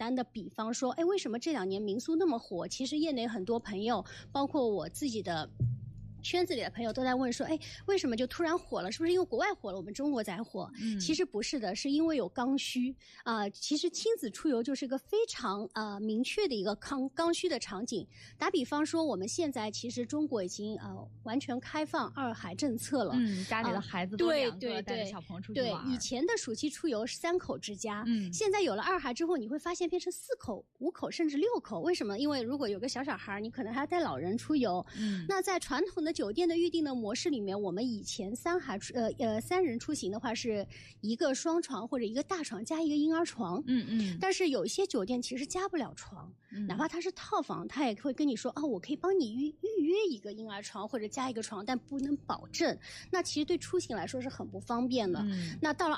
单的比方说，为什么这2年民宿那么火？其实业内很多朋友，包括我自己的圈子里的朋友都在问说，为什么就突然火了？是不是因为国外火了，我们中国才火？其实不是的，是因为有刚需其实亲子出游就是一个非常明确的一个刚需的场景。打比方说，我们现在其实中国已经完全开放2孩政策了。 家里的孩子都2个，带着小朋友出去玩。 对，以前的暑期出游是3口之家，现在有了2孩之后，你会发现变成4口、5口甚至6口。为什么？因为如果有个小孩，你可能还要带老人出游。那在传统的酒店的预定的模式里面，我们以前3人出行的话是一个双床或者一个大床加一个婴儿床。但是有一些酒店其实加不了床，哪怕它是套房，它也会跟你说我可以帮你预约一个婴儿床或者加一个床，但不能保证。那其实对出行来说是很不方便的。那到了